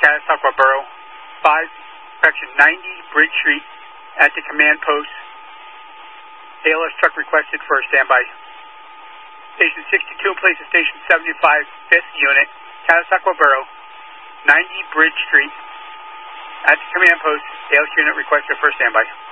Catasauqua Borough, 90 Bridge Street at the command post. ALS truck requested for a standby. Station 62 in place of Station 75, 5th Unit, Catasauqua Borough, 90 Bridge Street at the command post. ALS unit requested for a standby.